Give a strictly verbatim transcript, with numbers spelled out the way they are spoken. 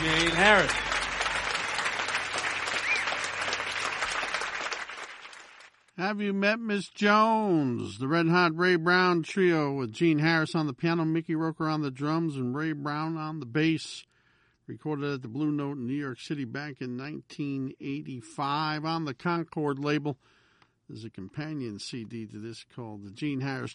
Gene Harris. Have You Met Miss Jones? The Red Hot Ray Brown Trio with Gene Harris on the piano, Mickey Roker on the drums, and Ray Brown on the bass. Recorded at the Blue Note in New York City back in nineteen eighty-five on the Concord label. There's a companion C D to this called the Gene Harris